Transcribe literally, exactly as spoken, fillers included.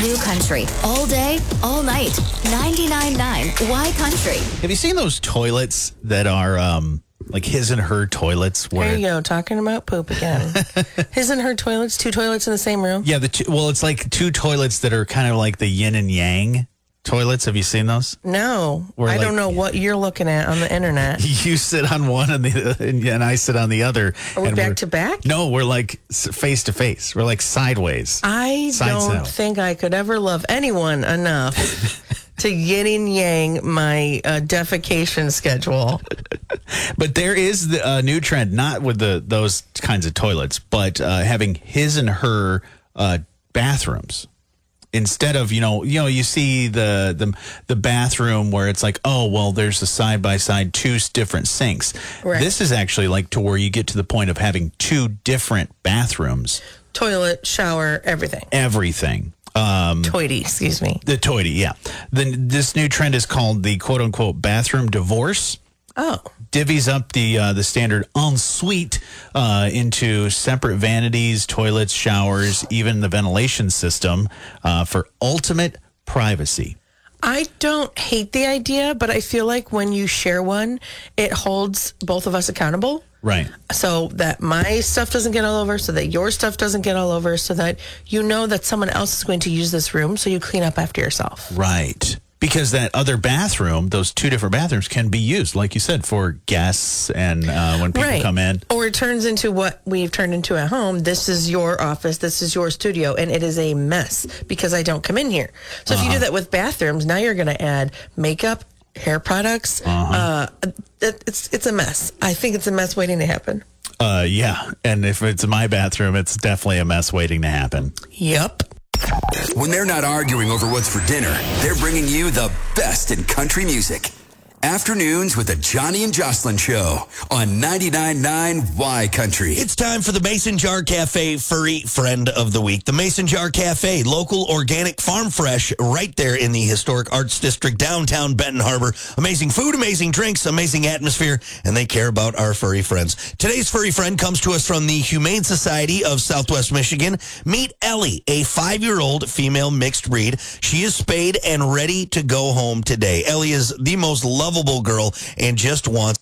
new country. All day, all night. ninety-nine point nine Y Country. Have you seen those toilets that are um, like his and her toilets? Where There you go, talking about poop again. His and her toilets, two toilets in the same room? Yeah, the two, well, it's like two toilets that are kind of like the yin and yang toilets. Have you seen those? No. Where, I like, don't know what you're looking at on the internet. You sit on one and the and, and I sit on the other. Are we and back we're- to back? No, we're like face to face. We're like sideways. I Side don't saddle. think I could ever love anyone enough to yin and yang my uh, defecation schedule. But there is the uh, new trend, not with the those kinds of toilets, but uh, having his and her uh, bathrooms. Instead of, you know, you know, you see the, the the bathroom where it's like, oh, well, there's a side by side two different sinks. Right. This is actually like to where you get to the point of having two different bathrooms. Toilet, shower, everything. Everything. Um, Toity, excuse me. the toity, yeah. Then this new trend is called the quote unquote bathroom divorce. Oh. Divvies up the uh, the standard ensuite uh, into separate vanities, toilets, showers, even the ventilation system uh, for ultimate privacy. I don't hate the idea, but I feel like when you share one, it holds both of us accountable. Right. So that my stuff doesn't get all over, so that your stuff doesn't get all over, so that you know that someone else is going to use this room, so you clean up after yourself. Right. Because that other bathroom, those two different bathrooms can be used, like you said, for guests and uh, when people Right. come in. Or it turns into what we've turned into at home. This is your office. This is your studio. And it is a mess because I don't come in here. So if you do that with bathrooms, now you're going to add makeup, hair products. Uh, it, it's, it's a mess. I think it's a mess waiting to happen. Uh, yeah. And if it's my bathroom, it's definitely a mess waiting to happen. Yep. When they're not arguing over what's for dinner, they're bringing you the best in country music. Afternoons with the Johnny and Jocelyn Show on ninety-nine point nine Y Country. It's time for the Mason Jar Cafe Furry Friend of the Week. The Mason Jar Cafe, local, organic, farm fresh, right there in the historic Arts District, downtown Benton Harbor. Amazing food, amazing drinks, amazing atmosphere, and they care about our furry friends. Today's furry friend comes to us from the Humane Society of Southwest Michigan. Meet Ellie, a five-year-old female mixed breed. She is spayed and ready to go home today. Ellie is the most lovable girl and just wants